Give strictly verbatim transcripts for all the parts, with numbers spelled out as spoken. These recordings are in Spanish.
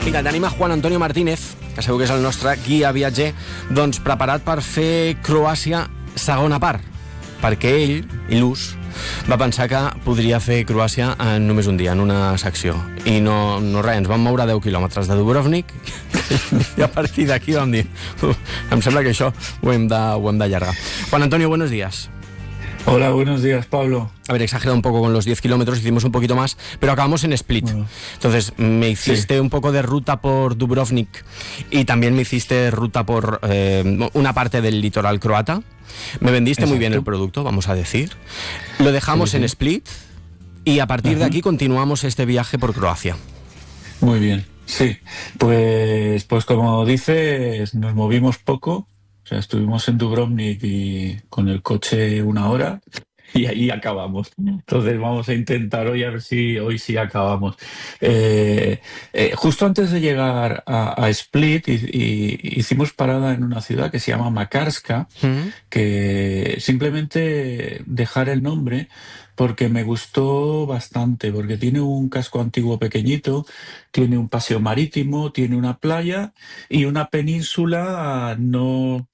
Vinga, tenim a Juan Antonio Martínez, que sabeu que és el nostre guia viatger, doncs preparat per fer Croàcia segona part, perquè ell, il·lus, va pensar que podria fer Croàcia en només un dia, en una secció. I no, no res, ens vam moure deu quilòmetres de Dubrovnik i a partir d'aquí vam dir em sembla que això ho hem de, ho hem d'allargar. Juan Antonio, buenos días. Hola, buenos días, Pablo. A ver, he exagerado un poco con los diez kilómetros, hicimos un poquito más, pero acabamos en Split. Bueno. Entonces, me hiciste sí. un poco de ruta por Dubrovnik y también me hiciste ruta por eh, una parte del litoral croata. Me vendiste Exacto. muy bien el producto, vamos a decir. Lo dejamos sí, sí. en Split y a partir Ajá. de aquí continuamos este viaje por Croacia. Muy bien, sí. Pues, pues como dices, nos movimos poco. O sea, estuvimos en Dubrovnik y con el coche una hora y ahí acabamos. Entonces vamos a intentar hoy a ver si hoy sí acabamos. Eh, eh, justo antes de llegar a, a Split y, y, hicimos parada en una ciudad que se llama Makarska, ¿Mm? que simplemente dejar el nombre porque me gustó bastante, porque tiene un casco antiguo pequeñito, tiene un paseo marítimo, tiene una playa y una península no,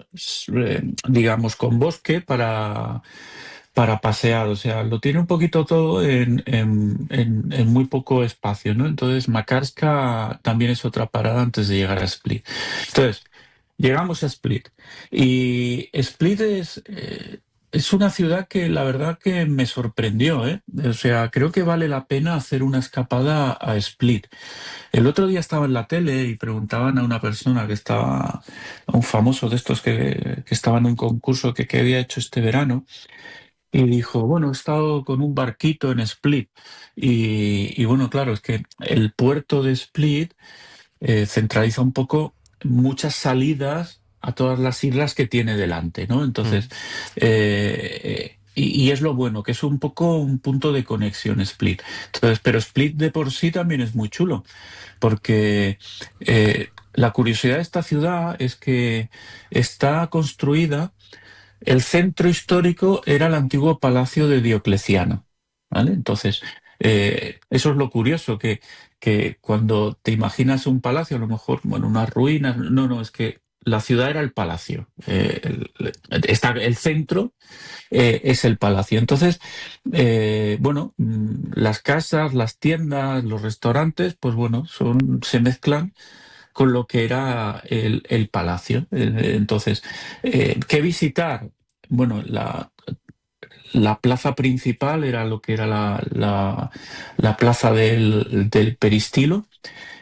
digamos, con bosque para, para pasear. O sea, lo tiene un poquito todo en, en, en, en muy poco espacio, ¿no? Entonces, Makarska también es otra parada antes de llegar a Split. Entonces, llegamos a Split y Split es... Eh, Es una ciudad que la verdad que me sorprendió, ¿eh? O sea, creo que vale la pena hacer una escapada a Split. El otro día estaba en la tele y preguntaban a una persona que estaba, a un famoso de estos que, que estaba en un concurso que, que había hecho este verano, y dijo, bueno, he estado con un barquito en Split. Y, y bueno, claro, es que el puerto de Split eh, centraliza un poco muchas salidas a todas las islas que tiene delante, ¿no? Entonces, mm. eh, y, y es lo bueno, que es un poco un punto de conexión Split. Entonces, pero Split de por sí también es muy chulo, porque eh, la curiosidad de esta ciudad es que está construida, el centro histórico era el antiguo palacio de Diocleciano, ¿vale? Entonces, eh, eso es lo curioso, que, que cuando te imaginas un palacio, a lo mejor, bueno, unas ruinas, no, no, es que la ciudad era el palacio, eh, el, está, el centro eh, es el palacio. Entonces, eh, bueno, las casas, las tiendas, los restaurantes, pues bueno, son, se mezclan con lo que era el, el palacio. Entonces, eh, ¿qué visitar? Bueno, la... La plaza principal era lo que era la, la, la plaza del, del Peristilo,